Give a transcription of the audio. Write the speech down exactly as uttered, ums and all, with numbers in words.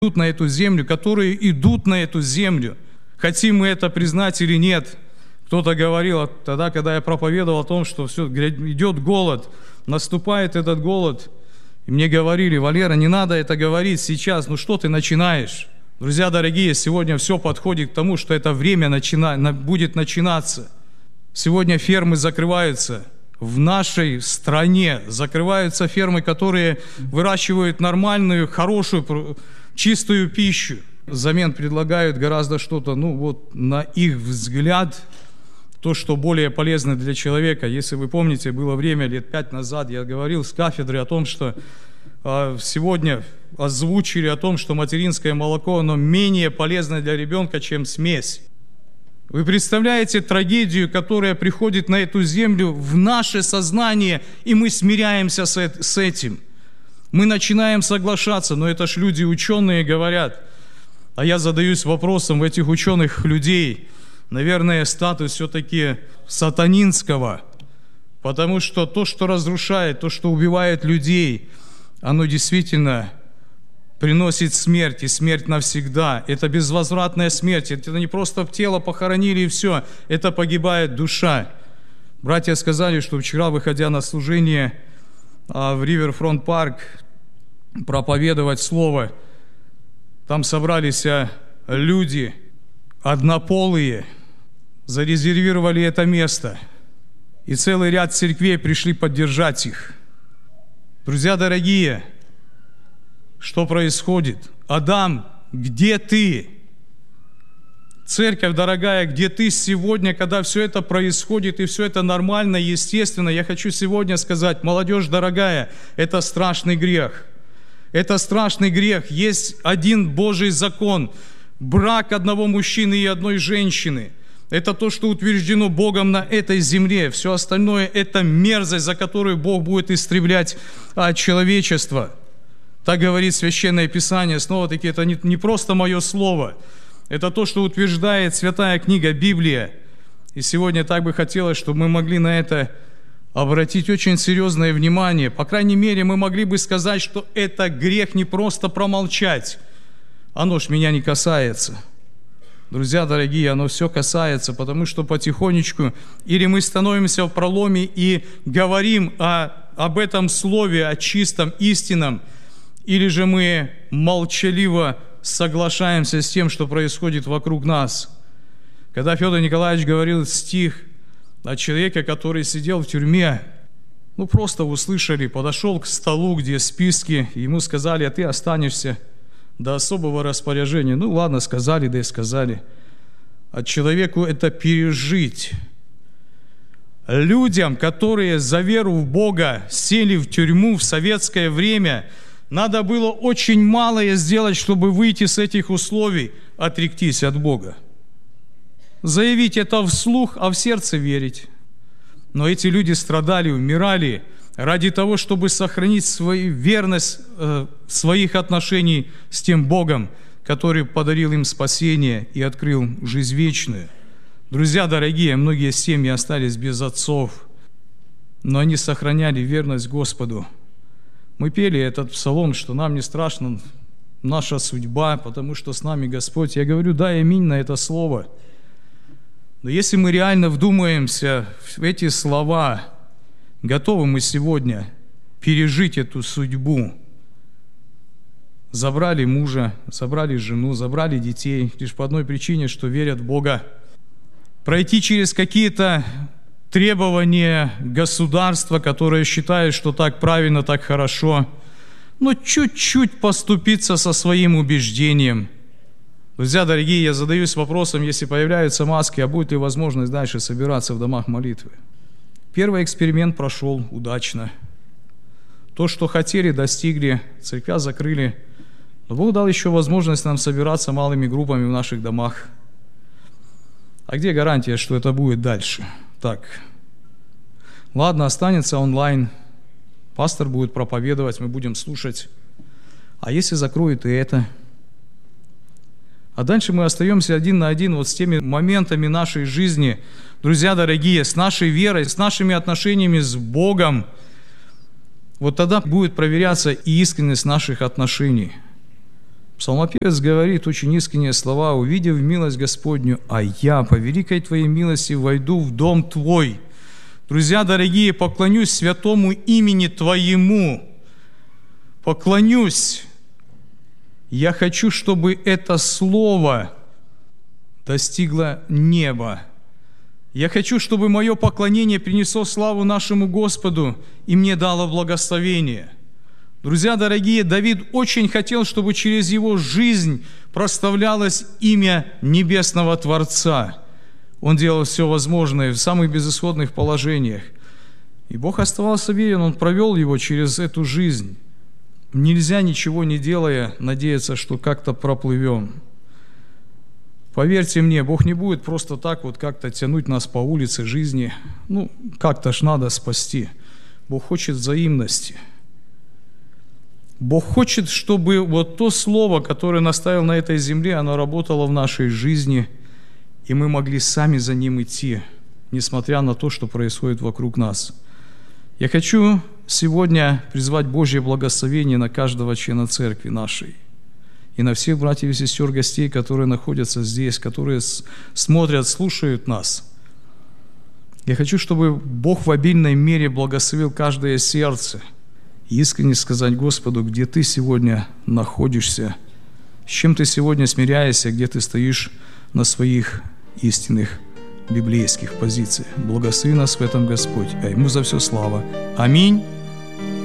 идут на эту землю, которые идут на эту землю. Хотим мы это признать или нет. Кто-то говорил тогда, когда я проповедовал о том, что все, идет голод, наступает этот голод. И мне говорили: Валера, не надо это говорить сейчас, ну что ты начинаешь? Друзья дорогие, сегодня все подходит к тому, что это время начина... будет начинаться. Сегодня фермы закрываются. В нашей стране закрываются фермы, которые выращивают нормальную, хорошую, чистую пищу. Взамен предлагают гораздо что-то, ну вот на их взгляд, то, что более полезно для человека. Если вы помните, было время лет пять назад, я говорил с кафедры о том, что э, сегодня озвучили о том, что материнское молоко, оно менее полезно для ребенка, чем смесь. Вы представляете трагедию, которая приходит на эту землю в наше сознание, и мы смиряемся с, с этим. Мы начинаем соглашаться, но это ж люди ученые говорят. А я задаюсь вопросом, в этих ученых людей, наверное, статус все-таки сатанинского, потому что то, что разрушает, то, что убивает людей, оно действительно приносит смерть, и смерть навсегда. Это безвозвратная смерть. Это не просто тело похоронили и все. Это погибает душа. Братья сказали, что вчера, выходя на служение в Риверфронт Парк, проповедовать слово, там собрались люди однополые, зарезервировали это место. И целый ряд церквей пришли поддержать их. Друзья дорогие, что происходит? Адам, где ты? Церковь, дорогая, где ты сегодня, когда все это происходит и все это нормально, естественно? Я хочу сегодня сказать, молодежь дорогая, это страшный грех. Это страшный грех. Есть один Божий закон. Брак одного мужчины и одной женщины. Это то, что утверждено Богом на этой земле. Все остальное – это мерзость, за которую Бог будет истреблять человечество. Так говорит Священное Писание. Снова-таки, это не, не просто мое слово. Это то, что утверждает Святая книга Библия. И сегодня так бы хотелось, чтобы мы могли на это обратить очень серьезное внимание. По крайней мере, мы могли бы сказать, что это грех не просто промолчать. Оно ж меня не касается. Друзья дорогие, оно все касается, потому что потихонечку или мы становимся в проломе и говорим о, об этом слове, о чистом, истинном, или же мы молчаливо соглашаемся с тем, что происходит вокруг нас. Когда Федор Николаевич говорил стих о человеке, который сидел в тюрьме, ну просто услышали, подошел к столу, где списки, и ему сказали: а ты останешься до особого распоряжения. Ну ладно, сказали, да и сказали. А человеку это пережить. Людям, которые за веру в Бога сели в тюрьму в советское время, надо было очень малое сделать, чтобы выйти с этих условий, отректись от Бога. Заявить это вслух, а в сердце верить. Но эти люди страдали, умирали ради того, чтобы сохранить свою верность э, своих отношений с тем Богом, который подарил им спасение и открыл жизнь вечную. Друзья дорогие, многие семьи остались без отцов, но они сохраняли верность Господу. Мы пели этот псалом, что нам не страшна наша судьба, потому что с нами Господь. Я говорю, да, аминь на это слово. Но если мы реально вдумаемся в эти слова, готовы мы сегодня пережить эту судьбу. Забрали мужа, забрали жену, забрали детей, лишь по одной причине, что верят в Бога. Пройти через какие-то требования государства, которое считает, что так правильно, так хорошо, но чуть-чуть поступиться со своим убеждением. Друзья дорогие, я задаюсь вопросом, если появляются маски, а будет ли возможность дальше собираться в домах молитвы? Первый эксперимент прошел удачно. То, что хотели, достигли, церквя закрыли. Но Бог дал еще возможность нам собираться малыми группами в наших домах. А где гарантия, что это будет дальше? Так, ладно, останется онлайн. Пастор будет проповедовать, мы будем слушать. А если закроют и это? А дальше мы остаемся один на один вот с теми моментами нашей жизни, друзья дорогие, с нашей верой, с нашими отношениями с Богом. Вот тогда будет проверяться и искренность наших отношений. Псалмопевец говорит очень искренние слова: «Увидев милость Господню, а я по великой Твоей милости войду в дом Твой». Друзья дорогие, поклонюсь святому имени Твоему, поклонюсь. Я хочу, чтобы это слово достигло неба. Я хочу, чтобы мое поклонение принесло славу нашему Господу и мне дало благословение. Друзья дорогие, Давид очень хотел, чтобы через его жизнь прославлялось имя Небесного Творца. Он делал все возможное в самых безысходных положениях. И Бог оставался верен, Он провел его через эту жизнь. Нельзя, ничего не делая, надеяться, что как-то проплывем. Поверьте мне, Бог не будет просто так вот как-то тянуть нас по улице жизни. Ну, как-то ж надо спасти. Бог хочет взаимности. Бог хочет, чтобы вот то слово, которое наставил на этой земле, оно работало в нашей жизни, и мы могли сами за ним идти, несмотря на то, что происходит вокруг нас. Я хочу сегодня призвать Божье благословение на каждого члена церкви нашей и на всех братьев и сестер гостей, которые находятся здесь, которые смотрят, слушают нас. Я хочу, чтобы Бог в обильной мере благословил каждое сердце, и искренне сказать Господу, где ты сегодня находишься, с чем ты сегодня смиряешься, где ты стоишь на своих истинных библейских позициях. Благослови нас в этом Господь, а Ему за все слава. Аминь.